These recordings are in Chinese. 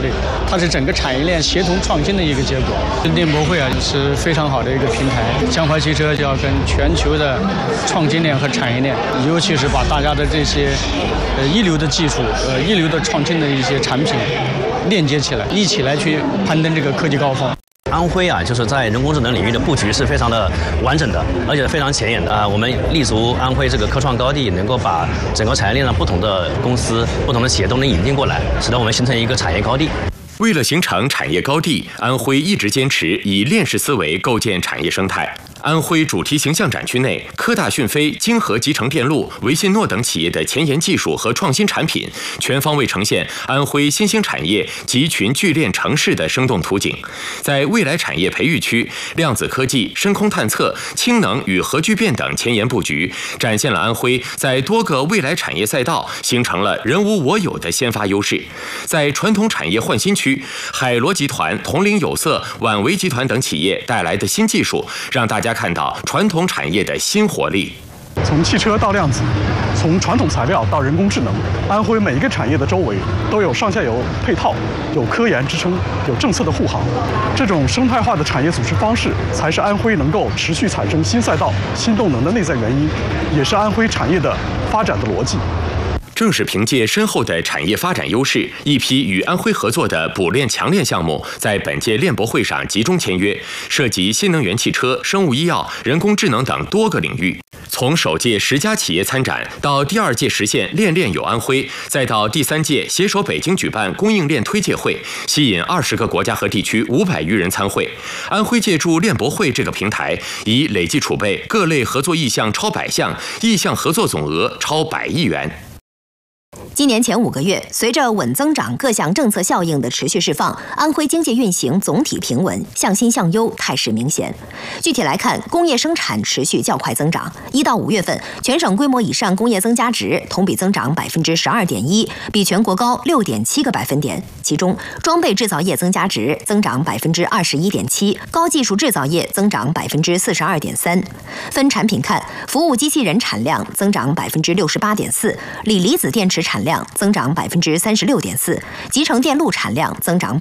力，它是整个产业链协同创新的一个结果。链博会啊是非常好的一个平台，江淮汽车就要跟全球的创新链和产业链，尤其是把大家的这些一流的技术、一流的创新的一些产品链接起来，一起来去攀登这个科技高峰。 安徽啊，就是在人工智能领域的布局是非常的完整的，而且非常前沿的啊。我们立足安徽这个科创高地，能够把整个产业链上不同的公司、不同的企业都能引进过来，使得我们形成一个产业高地。 为了形成产业高地，安徽一直坚持以链式思维构建产业生态。安徽主题形象展区内，科大讯飞、京河集成电路、维信诺等企业的前沿技术和创新产品，全方位呈现安徽新兴产业集群聚链城市的生动图景。在未来产业培育区，量子科技、深空探测、氢能与核聚变等前沿布局，展现了安徽在多个未来产业赛道形成了人无我有的先发优势。在传统产业换新区，海螺集团、铜陵有色、宛维集团等企业带来的新技术，让大家看到传统产业的新活力。 从汽车到量子，从传统材料到人工智能，安徽每一个产业的周围都有上下游配套，有科研支撑，有政策的护航。这种生态化的产业组织方式，才是安徽能够持续产生新赛道、新动能的内在原因，也是安徽产业的发展的逻辑。 正是凭借深厚的产业发展优势，一批与安徽合作的补链强链项目在本届链博会上集中签约，涉及新能源汽车、生物医药、人工智能等多个领域。从首届10家企业参展，到第2届实现链链有安徽，再到第3届携手北京举办供应链推介会，吸引20个国家和地区500余人参会。安徽借助链博会这个平台，已累计储备各类合作意向超100项，意向合作总额超100亿元。 今年前5个月，随着稳增长各项政策效应的持续释放，安徽经济运行总体平稳，向新向优态势明显。具体来看，工业生产持续较快增长，1到5月份，全省规模以上工业增加值同比增长12.1%，比全国高6.7个百分点。其中，装备制造业增加值增长21.7%，高技术制造业增长42.3%。分产品看，服务机器人产量增长68.4%，锂离子电池产量增长36.4%，集成电路产量增长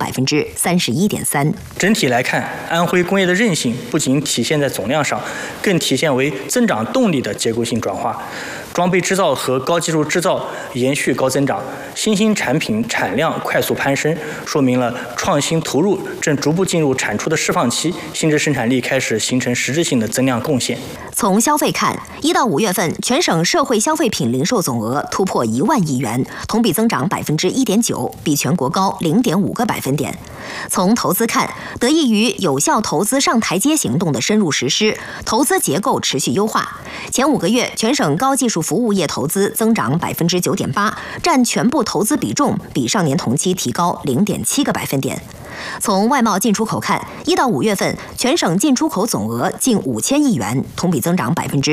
31.3%。 整体来看，安徽工业的韧性不仅体现在总量上，更体现为增长动力的结构性转化。装备制造和高技术制造延续高增长，新兴产品产量快速攀升，说明了创新投入正逐步进入产出的释放期，新质生产力开始形成实质性的增量贡献。 从消费看，1到5月份，全省社会消费品零售总额突破1万亿元，同比增长1.9%，比全国高0.5个百分点。从投资看，得益于有效投资上台阶行动的深入实施，投资结构持续优化。前5个月，全省高技术服务业投资增长9.8%，占全部投资比重比上年同期提高0.7个百分点。从外贸进出口看，1到5月份，全省进出口总额近5000亿元，同比增长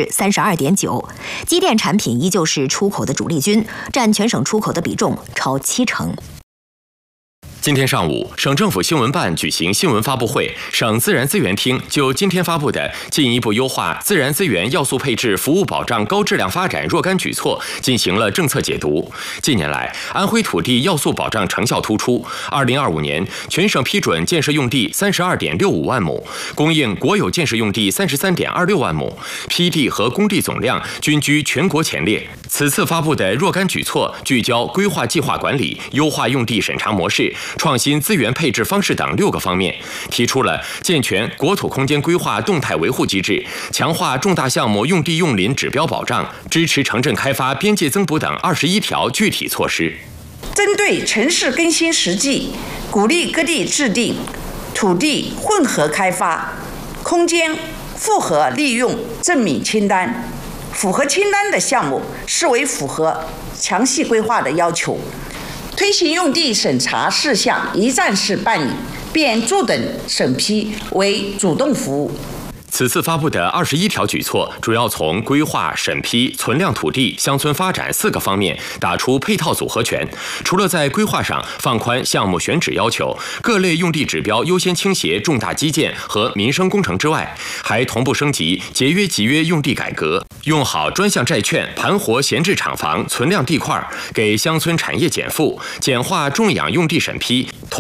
32.9%。机电产品依旧是出口的主力军，占全省出口的比重超70%。 今天上午，省政府新闻办举行新闻发布会，省自然资源厅就今天发布的进一步优化自然资源要素配置服务保障高质量发展若干举措进行了政策解读。近年来，安徽土地要素保障成效突出。2025年，全省批准建设用地32.65万亩，供应国有建设用地33.26万亩，批地和供地总量均居全国前列。此次发布的若干举措聚焦规划计划管理、优化用地审查模式、创新资源配置方式等6个方面，提出了健全国土空间规划动态维护机制，强化重大项目用地用林指标保障，支持城镇开发边界增补等21条具体措施。 针对城市更新实际，鼓励各地制定土地混合开发、空间复合利用证明清单，符合清单的项目视为符合详细规划的要求。推行用地审查事项一站式办理，便住等审批为主动服务。 此次发布的21条举措，主要从规划、审批、存量土地、乡村发展4个方面打出配套组合拳。除了在规划上放宽项目选址要求，各类用地指标优先倾斜重大基建和民生工程之外，还同步升级节约集约用地改革，用好专项债券盘活闲置厂房、存量地块，给乡村产业减负，简化种养用地审批。